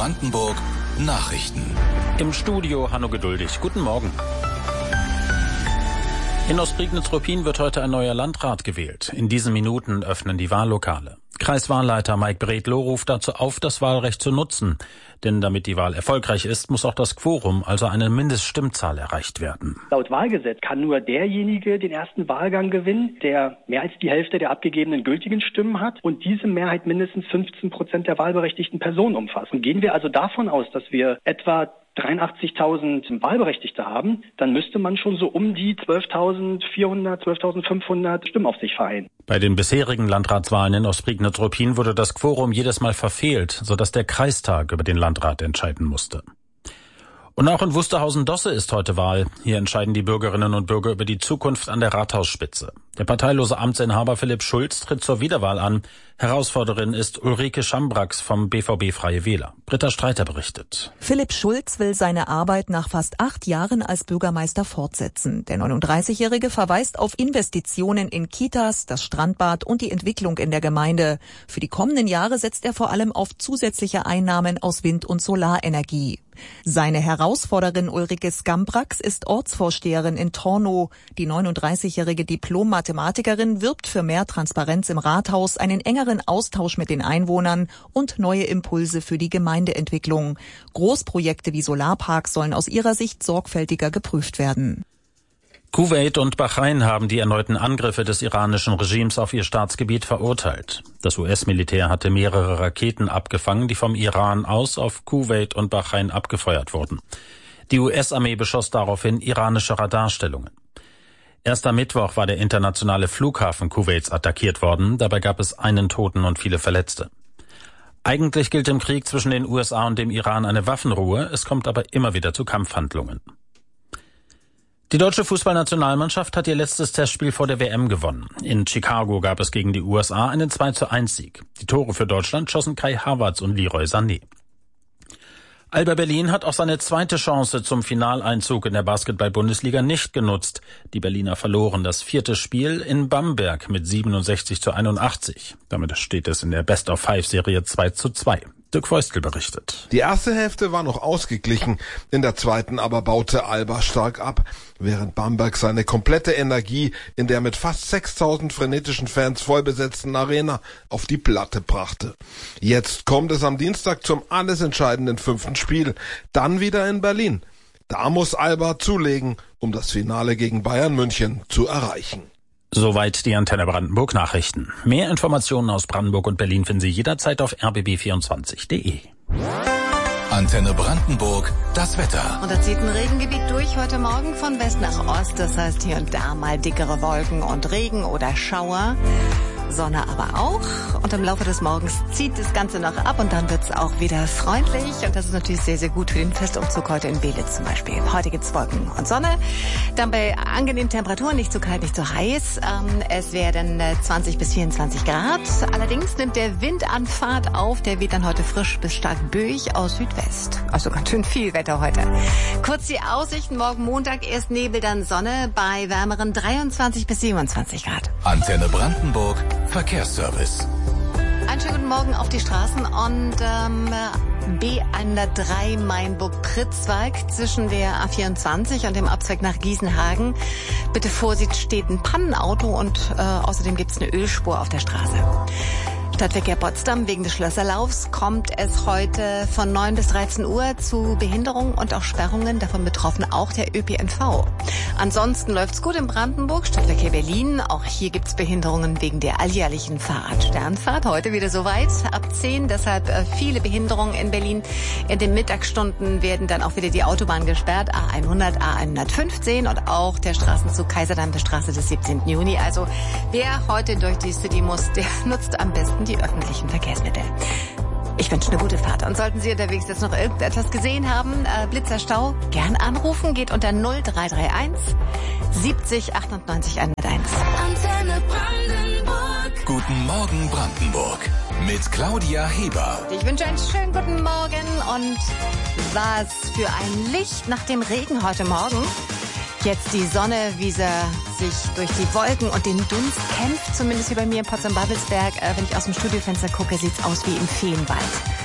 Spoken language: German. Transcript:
Brandenburg Nachrichten. Im Studio Hanno Geduldig. Guten Morgen. In Ostprignitz-Ruppin wird heute ein neuer Landrat gewählt. In diesen Minuten öffnen die Wahllokale. Kreiswahlleiter Mike Bredlow ruft dazu auf, das Wahlrecht zu nutzen. Denn damit die Wahl erfolgreich ist, muss auch das Quorum, also eine Mindeststimmzahl, erreicht werden. Laut Wahlgesetz kann nur derjenige den ersten Wahlgang gewinnen, der mehr als die Hälfte der abgegebenen gültigen Stimmen hat und diese Mehrheit mindestens 15% der wahlberechtigten Personen umfasst. Und gehen wir also davon aus, dass wir etwa 83.000 Wahlberechtigte haben, dann müsste man schon so um die 12.400, 12.500 Stimmen auf sich vereinen. Bei den bisherigen Landratswahlen in Ostprignitz-Ruppin wurde das Quorum jedes Mal verfehlt, sodass der Kreistag über den Landrat entscheiden musste. Und auch in Wusterhausen-Dosse ist heute Wahl. Hier entscheiden die Bürgerinnen und Bürger über die Zukunft an der Rathausspitze. Der parteilose Amtsinhaber Philipp Schulz tritt zur Wiederwahl an. Herausforderin ist Ulrike Schambrax vom BVB Freie Wähler. Britta Streiter berichtet. Philipp Schulz will seine Arbeit nach fast 8 Jahren als Bürgermeister fortsetzen. Der 39-Jährige verweist auf Investitionen in Kitas, das Strandbad und die Entwicklung in der Gemeinde. Für die kommenden Jahre setzt er vor allem auf zusätzliche Einnahmen aus Wind- und Solarenergie. Seine Herausforderin Ulrike Schambrax ist Ortsvorsteherin in Tornow. Die 39-jährige Diplom-Mathematikerin wirbt für mehr Transparenz im Rathaus, einen engeren Austausch mit den Einwohnern und neue Impulse für die Gemeindeentwicklung. Großprojekte wie Solarparks sollen aus ihrer Sicht sorgfältiger geprüft werden. Kuwait und Bahrain haben die erneuten Angriffe des iranischen Regimes auf ihr Staatsgebiet verurteilt. Das US-Militär hatte mehrere Raketen abgefangen, die vom Iran aus auf Kuwait und Bahrain abgefeuert wurden. Die US-Armee beschoss daraufhin iranische Radarstellungen. Erst am Mittwoch war der internationale Flughafen Kuwaits attackiert worden. Dabei gab es einen Toten und viele Verletzte. Eigentlich gilt im Krieg zwischen den USA und dem Iran eine Waffenruhe. Es kommt aber immer wieder zu Kampfhandlungen. Die deutsche Fußballnationalmannschaft hat ihr letztes Testspiel vor der WM gewonnen. In Chicago gab es gegen die USA einen 2:1-Sieg. Die Tore für Deutschland schossen Kai Havertz und Leroy Sané. Alba Berlin hat auch seine zweite Chance zum Finaleinzug in der Basketball-Bundesliga nicht genutzt. Die Berliner verloren das 4. Spiel in Bamberg mit 67:81. Damit steht es in der Best-of-5-Serie 2:2. Dirk Feustel berichtet. Die erste Hälfte war noch ausgeglichen, in der zweiten aber baute Alba stark ab, während Bamberg seine komplette Energie in der mit fast 6.000 frenetischen Fans vollbesetzten Arena auf die Platte brachte. Jetzt kommt es am Dienstag zum alles entscheidenden 5. Spiel, dann wieder in Berlin. Da muss Alba zulegen, um das Finale gegen Bayern München zu erreichen. Soweit die Antenne Brandenburg Nachrichten. Mehr Informationen aus Brandenburg und Berlin finden Sie jederzeit auf rbb24.de. Antenne Brandenburg, das Wetter. Und da zieht ein Regengebiet durch heute Morgen von West nach Ost. Das heißt hier und da mal dickere Wolken und Regen oder Schauer. Sonne aber auch. Und im Laufe des Morgens zieht das Ganze noch ab und dann wird es auch wieder freundlich. Und das ist natürlich sehr, sehr gut für den Festumzug heute in Belitz zum Beispiel. Heute gibt's Wolken und Sonne. Dann bei angenehmen Temperaturen, nicht zu kalt, nicht zu heiß. Es werden 20 bis 24 Grad. Allerdings nimmt der Wind an Fahrt auf. Der weht dann heute frisch bis stark böig aus Südwest. Also ganz schön viel Wetter heute. Kurz die Aussichten. Morgen Montag erst Nebel, dann Sonne bei wärmeren 23 bis 27 Grad. Antenne Brandenburg Verkehrsservice. Einen schönen guten Morgen auf die Straßen und B103 Mainburg-Pritzwalk zwischen der A24 und dem Abzweig nach Gießenhagen. Bitte Vorsicht, steht ein Pannenauto und außerdem gibt es eine Ölspur auf der Straße. Stadtverkehr Potsdam wegen des Schlösserlaufs kommt es heute von 9 bis 13 Uhr zu Behinderungen und auch Sperrungen, davon betroffen auch der ÖPNV. Ansonsten läuft's gut in Brandenburg, Stadtverkehr Berlin. Auch hier gibt's Behinderungen wegen der alljährlichen Fahrradsternfahrt. Heute wieder soweit, ab 10, deshalb viele Behinderungen in Berlin. In den Mittagsstunden werden dann auch wieder die Autobahnen gesperrt, A100, A115 und auch der Straßenzug Kaiserdamm-Straße des 17. Juni. Also wer heute durch die City muss, der nutzt am besten die öffentlichen Verkehrsmittel. Ich wünsche eine gute Fahrt. Und sollten Sie unterwegs jetzt noch irgendetwas gesehen haben, Blitzerstau, gern anrufen, geht unter 0331 70 98 101. Antenne Brandenburg. Guten Morgen Brandenburg mit Claudia Heber. Ich wünsche einen schönen guten Morgen und was für ein Licht nach dem Regen heute Morgen. Jetzt die Sonne, wie sie sich durch die Wolken und den Dunst kämpft, zumindest hier bei mir in Potsdam-Babelsberg. Wenn ich aus dem Studiofenster gucke, sieht's aus wie im Feenwald.